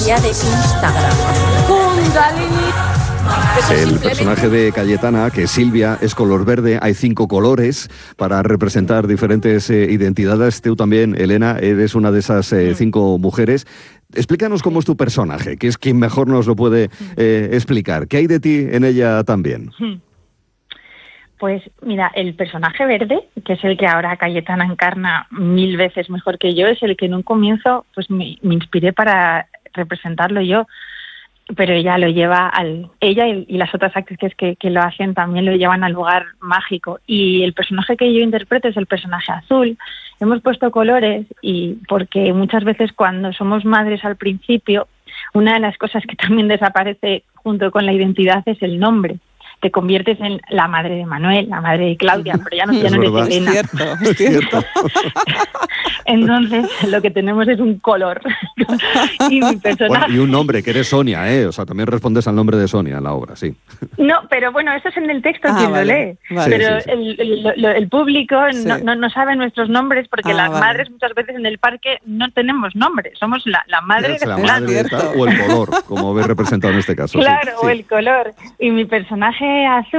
guía de Instagram. El personaje de Cayetana, que es Silvia, es color verde. Hay 5 colores para representar diferentes identidades. Tú también, Elena, eres una de esas 5 mujeres. Explícanos cómo es tu personaje, que es quien mejor nos lo puede explicar. ¿Qué hay de ti en ella también? Pues mira, el personaje verde, que es el que ahora Cayetana encarna 1000 veces mejor que yo, es el que en un comienzo pues me inspiré para representarlo yo, pero ella lo lleva ella y las otras actrices que lo hacen también lo llevan al lugar mágico. Y el personaje que yo interpreto es el personaje azul. Hemos puesto colores y porque muchas veces cuando somos madres al principio, una de las cosas que también desaparece junto con la identidad es el nombre. Te conviertes en la madre de Manuel, la madre de Claudia, pero ya no eres Elena. Es cierto. Entonces, lo que tenemos es un color. Y mi personaje... Bueno, y un nombre, que eres Sonia, ¿eh? O sea, también respondes al nombre de Sonia en la obra, sí. No, pero bueno, eso es en el texto quien lo lee. Vale. Pero Sí. el público Sí. no sabe nuestros nombres porque las madres muchas veces en el parque no tenemos nombres. Somos la madre Es de la fulano. madre de tal, o el color, como ves representado en este caso. Claro, sí. o el color. Y mi personaje azul